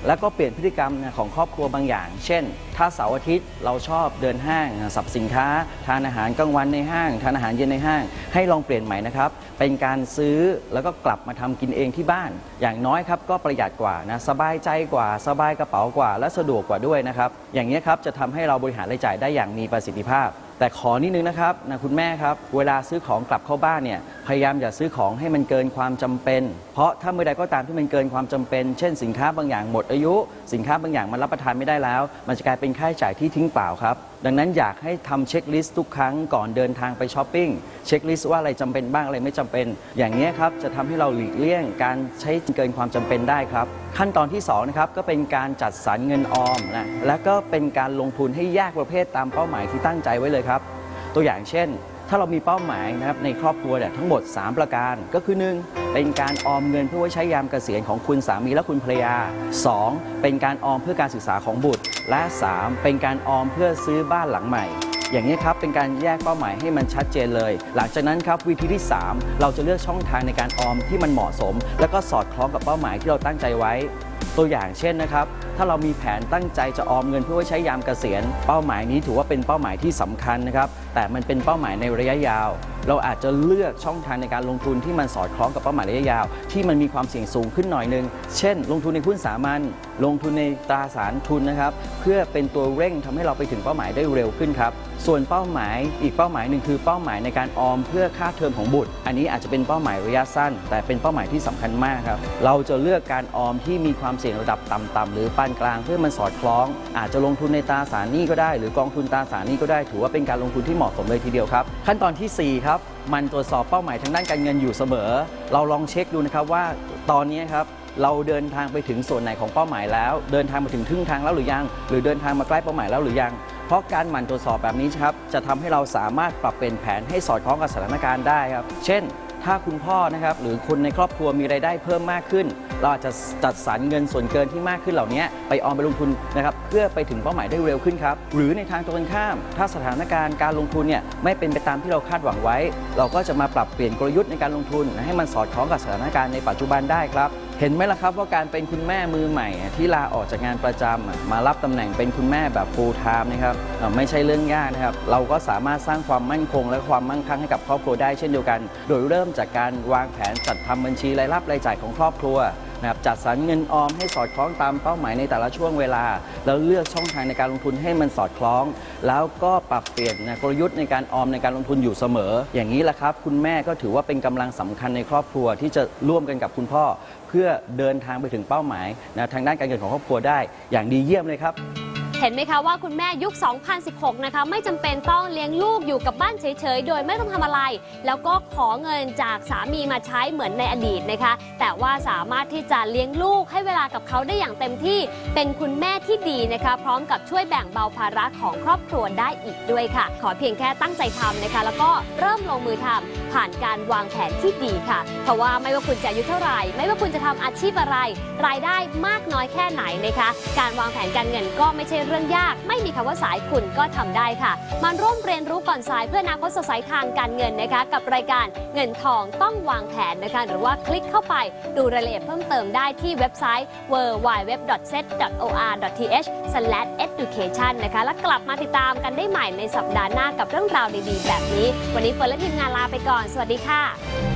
แล้วก็เปลี่ยนพฤติกรรมของครอบครัวบางอย่างเช่นถ้าเสาร์อาทิตย์เราชอบเดินห้างสรรพสินค้าทานอาหารกลางวันในห้างทานอาหารเย็นในห้างให้ลองเปลี่ยนใหม่นะครับเป็นการซื้อแล้วก็กลับมาทำกินเองที่บ้านอย่างน้อยครับก็ประหยัดกว่านะสบายใจกว่าสบายกระเป๋ากว่าและสะดวกกว่าด้วยนะครับอย่างนี้ครับจะทำให้เราบริหารรายจ่ายได้อย่างมีประสิทธิภาพแต่ขอนิดนึงนะครับคุณแม่ครับเวลาซื้อของกลับเข้าบ้านเนี่ยพยายามอย่าซื้อของให้มันเกินความจำเป็นเพราะถ้าเมื่อใดก็ตามที่มันเกินความจำเป็นเช่นสินค้าบางอย่างหมดอายุสินค้าบางอย่างมันรับประทานไม่ได้แล้วมันจะกลายเป็นค่าใช้จ่ายที่ทิ้งเปล่าครับดังนั้นอยากให้ทำเช็คลิสต์ทุกครั้งก่อนเดินทางไปช้อปปิ้งเช็คลิสต์ว่าอะไรจำเป็นบ้างอะไรไม่จำเป็นอย่างนี้ครับจะทำให้เราหลีกเลี่ยงการใช้เกินความจำเป็นได้ครับขั้นตอนที่2นะครับก็เป็นการจัดสรรเงินออมนะและก็เป็นการลงทุนให้แยกประเภทตามเป้าหมายที่ตั้งใจไว้เลยครับตัวอย่างเช่นถ้าเรามีเป้าหมายนะครับในครอบครัวเนี่ยทั้งหมด3ประการก็คือ1เป็นการออมเงินเพื่อไว้ใช้ยามเกษียณของคุณสามีและคุณภรรยา2เป็นการออมเพื่อการศึกษาของบุตรและ3เป็นการออมเพื่อซื้อบ้านหลังใหม่อย่างนี้ครับเป็นการแยกเป้าหมายให้มันชัดเจนเลยหลังจากนั้นครับวิธีที่3เราจะเลือกช่องทางในการออมที่มันเหมาะสมและก็สอดคล้องกับเป้าหมายที่เราตั้งใจไว้ตัวอย่างเช่นนะครับถ้าเรามีแผนตั้งใจจะออมเงินเพื่อไว้ใช้ยามเกษียณเป้าหมายนี้ถือว่าเป็นเป้าหมายที่สำคัญนะครับแต่มันเป็นเป้าหมายในระยะยาวเราอาจจะเลือกช่องทางในการลงทุนที่มันสอดคล้องกับเป้าหมายระยะยาวที่มันมีความเสี่ยงสูงขึ้นหน่อยนึงเช่นลงทุนในหุ้นสามัญลงทุนในตราสารทุนนะครับเพื่อเป็นตัวเร่งทำให้เราไปถึงเป้าหมายได้เร็วขึ้นครับส่วนเป้าหมายอีกเป้าหมายหนึ่งคือเป้าหมายในการออมเพื่อค่าเทอมของบุตรอันนี้อาจจะเป็นเป้าหมายระยะสั้นแต่เป็นเป้าหมายที่สำคัญมากครับเราจะเลือกการออมที่มีความเสี่ยงระดับต่ำๆหรือปานกลางเพื่อมันสอดคล้องอาจจะลงทุนในตราสารหนี้ก็ได้หรือกองทุนตราสารหนี้ก็ได้ถือว่าเป็นการลงทุนที่เหมาะสมเลยทีเดียวครับขั้นตอนที่4ครับมันตรวจสอบเป้าหมายทางด้านการเงินอยู่เสมอเราลองเช็คดูนะครับว่าตอนนี้ครับเราเดินทางไปถึงส่วนไหนของเป้าหมายแล้วเดินทางมาถึงครึ่งทางแล้วหรือยังหรือเดินทางมาใกล้เป้าหมายแล้วหรือยังเพราะการหมั่นตรวจสอบแบบนี้ครับจะทำให้เราสามารถปรับเปลี่ยนแผนให้สอดคล้องกับสถานการณ์ได้ครับเช่นถ้าคุณพ่อนะครับหรือคนในครอบครัวมีรายได้เพิ่มมากขึ้นเราอาจจะจัดสรรเงินส่วนเกินที่มากขึ้นเหล่านี้ไปออมไปลงทุนนะครับเพื่อไปถึงเป้าหมายได้เร็วขึ้นครับหรือในทางตรงกันข้ามถ้าสถานการณ์การลงทุนเนี่ยไม่เป็นไปตามที่เราคาดหวังไว้เราก็จะมาปรับเปลี่ยนกลยุทธ์ในการลงทุนให้มันสอดคล้องกับสถานการณ์ในปัจจุบันได้ครับเห็นไหมล่ะครับว่าการเป็นคุณแม่มือใหม่ที่ลาออกจากงานประจำมารับตำแหน่งเป็นคุณแม่แบบ full time นะครับไม่ใช่เรื่องยากนะครับเราก็สามารถสร้างความมั่นคงและความมั่งคั่งให้กับครอบครัวได้เช่นเดียวกันโดยเริ่มจากการวางแผนจัดทำบัญชีรายรับรายจ่ายของครอบครัวนะครับจัดสรรเงินออมให้สอดคล้องตามเป้าหมายในแต่ละช่วงเวลาแล้วเลือกช่องทางในการลงทุนให้มันสอดคล้องแล้วก็ปรับเปลี่ยนกลยุทธ์ในการออมในการลงทุนอยู่เสมออย่างนี้แหละครับคุณแม่ก็ถือว่าเป็นกำลังสำคัญในครอบครัวที่จะร่วมกันกับคุณพ่อเพื่อเดินทางไปถึงเป้าหมายทางด้านการเงินของครอบครัวได้อย่างดีเยี่ยมเลยครับเห็นไหมคะว่าคุณแม่ยุค 2016 นะคะไม่จำเป็นต้องเลี้ยงลูกอยู่กับบ้านเฉยๆโดยไม่ต้องทำอะไรแล้วก็ขอเงินจากสามีมาใช้เหมือนในอดีตนะคะแต่ว่าสามารถที่จะเลี้ยงลูกให้เวลากับเขาได้อย่างเต็มที่เป็นคุณแม่ที่ดีนะคะพร้อมกับช่วยแบ่งเบาภาระของครอบครัวได้อีกด้วยค่ะขอเพียงแค่ตั้งใจทำนะคะแล้วก็เริ่มลงมือทำผ่านการวางแผนที่ดีค่ะเพราะว่าไม่ว่าคุณจะอายุเท่าไหร่ไม่ว่าคุณจะทำอาชีพอะไรรายได้มากน้อยแค่ไหนนะคะการวางแผนการเงินก็ไม่ใช่เรื่องยากไม่มีคำว่าสายคุณก็ทำได้ค่ะมาร่วมเรียนรู้ก่อนสายเพื่ออนาคตสดใสทางการเงินนะคะกับรายการเงินทองต้องวางแผนนะคะหรือว่าคลิกเข้าไปดูรายละเอียดเพิ่มเติมได้ที่เว็บไซต์ www.set.or.th/education นะคะและกลับมาติดตามกันได้ใหม่ในสัปดาห์หน้ากับเรื่องราวดีๆแบบนี้วันนี้เฟิร์นและทีมงานลาไปก่อนสวัสดีค่ะ